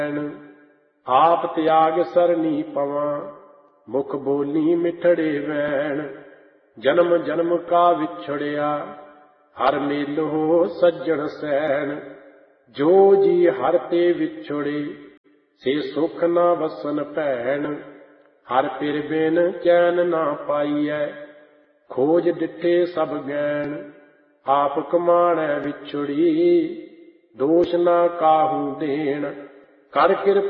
ਆਪ ਤਿਆਗ ਸਰਨੀ ਪਵਾਂ, ਮੁਖ ਬੋਲੀ ਮਿਠੜੇ ਵੈਣ। ਜਨਮ ਜਨਮ ਕਾ ਵਿਛੜਿਆ, ਹਰ ਮੇਲੋ ਸੱਜਣ ਸੈਣ। ਜੋ ਜੀ ਹਰ ਤੇ ਵਿਛੜੇ, ਸੇ ਸੁਖ ਨਾ ਵਸਨ ਭੈਣ। ਹਰ ਪਿਰ ਬਿਨ ਚੈਨ ਨਾ ਪਾਈਐ, ਖੋਜ ਡਿਠੇ ਸਭ ਗੈਣ। ਆਪ ਕਮਾਣੈ ਵਿਛੜੀ, ਦੋਸ਼ ਨਾ ਕਾਹੂ ਦੇਣ। ਕਰ ਕਿਰਪਾ